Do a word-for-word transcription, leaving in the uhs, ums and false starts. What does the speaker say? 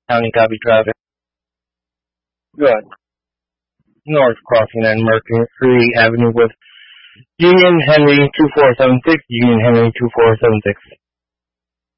County copy traffic. Good. North crossing on Mercury Avenue with Union Henry two four seven six, Union Henry two four seven six.